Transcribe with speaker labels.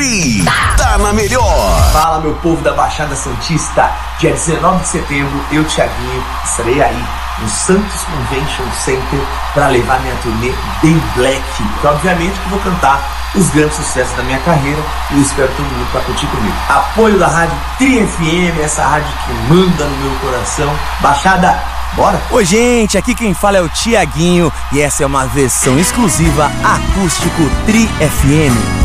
Speaker 1: Tri, tá na melhor.
Speaker 2: Fala, meu povo da Baixada Santista. Dia 19 de setembro, eu, Thiaguinho, estarei aí no Santos Convention Center para levar minha turnê Bem Black. Então, obviamente que vou cantar os grandes sucessos da minha carreira e eu espero todo mundo para curtir comigo. Apoio da rádio Tri FM, essa rádio que manda no meu coração. Baixada, bora?
Speaker 3: Oi, gente, aqui quem fala é o Thiaguinho e essa é uma versão exclusiva acústico Tri FM.